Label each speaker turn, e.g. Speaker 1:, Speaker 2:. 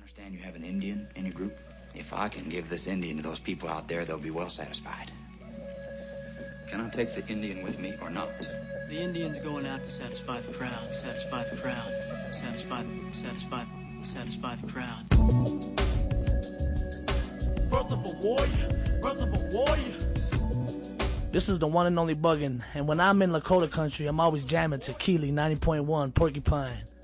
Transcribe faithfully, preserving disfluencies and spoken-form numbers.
Speaker 1: understand you have an Indian in your group? If I can give this Indian to those people out there, they'll be well satisfied. Can I take the Indian with me or not?
Speaker 2: The Indian's going out to satisfy the crowd, satisfy the crowd, satisfy, satisfy, satisfy the crowd.
Speaker 3: Birth of a warrior, birth of a warrior.
Speaker 4: This is the one and only Buggin', and when I'm in Lakota country, I'm always jamming to Keely ninety point one Porcupine.